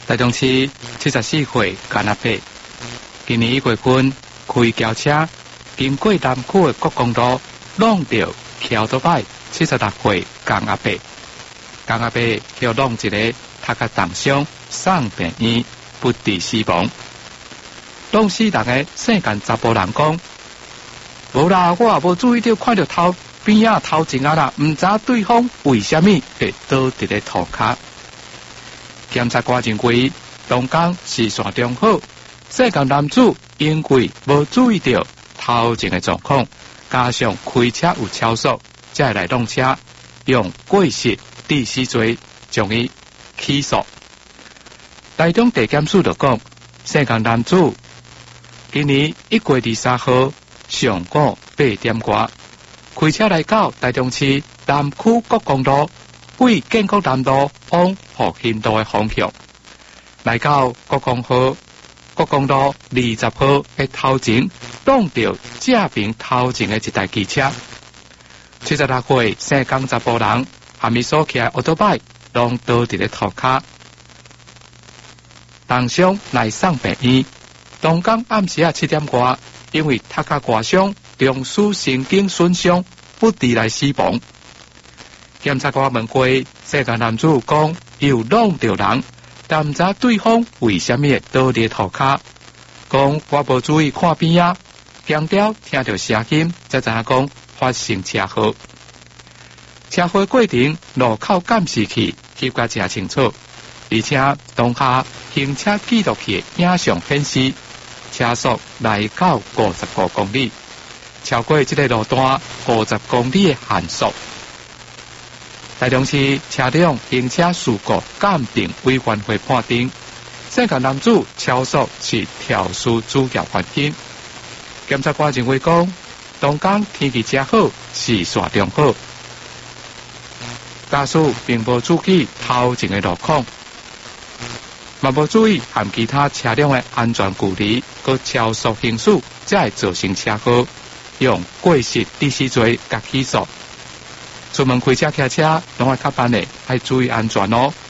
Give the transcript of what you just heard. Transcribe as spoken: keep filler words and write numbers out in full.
台中市七十四岁干阿伯，今年一月份开轿车经过南区的国公路，弄到桥头摆七十六岁干阿伯，干阿伯叫弄一个头壳重伤，送病院不治死亡。弄死人的姓干查甫人讲，无啦，我也无注意到看到头边啊头前啊啦，唔知对方为什么会倒伫咧涂骹。检察官认为，当天视线中好，姓干男子因为无注意到头前的状况，加上开车有超速，才会来弄车，用过失致死罪将伊起诉。台中地检署就讲，姓干男子今年一月二三号上午八点外，开车来到台中市南区国公路为建国南路往复兴路的方向，来到国公号国公路二十号的头前，撞到正边头前的一台机车。七十六岁姓江查甫人，还没锁起来奥多摆，拢倒伫咧涂骹，重伤来送病院。当天暗时啊七点外，因为头壳刮伤、中枢神经损伤，不治来死亡。检察官问过姓干男子讲，伊有弄到人，但唔知对方为什么倒伫涂骹，讲我无注意看边啊，强调听到声音才知影讲发生车祸。车祸过程路口监视器翕甲真清楚，而且当下行车记录器影像显示，车速来到五十五公里，超过这个路段五十公里的限速。台中市车辆行车事故鉴定委员会判定，姓干男子超速是肇事主要原因。检察官认为讲，当天天气真好，视线良好，驾驶并无注意头前的路况，嘛无注意和其他车辆的安全距离，佮超速行驶，才会造成车祸，用过失致死罪甲起诉。出门开车骑车，拢爱较班的，爱注意安全哦。